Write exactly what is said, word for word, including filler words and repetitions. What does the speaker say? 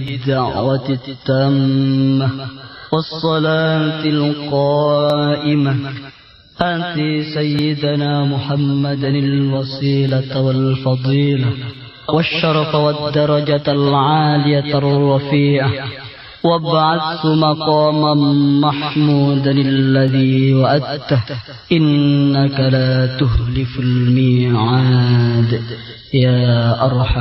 الدعوة التامة والصلاة القائمة آت سيدنا محمدا الوسيلة والفضيلة والشرف والدرجة العالية الرفيعة وابعثه مقاما محمودا الذي وعدته إنك لا تخلف الميعاد يا أرحم